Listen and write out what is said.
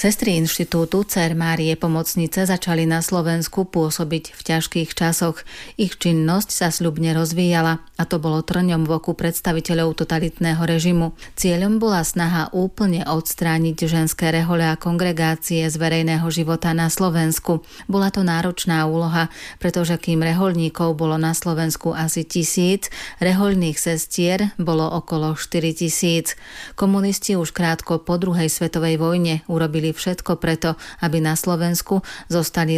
Sestry inštitútu Dcér Márie Pomocnice začali na Slovensku pôsobiť v ťažkých časoch. Ich činnosť sa sľubne rozvíjala a to bolo trňom v oku predstaviteľov totalitného režimu. Cieľom bola snaha úplne odstrániť ženské rehole a kongregácie z verejného života na Slovensku. Bola to náročná úloha, pretože kým reholníkov bolo na Slovensku asi 1000, rehoľných sestier bolo okolo 4000. Komunisti už krátko po druhej svetovej vojne urobili všetko preto, aby na Slovensku zostali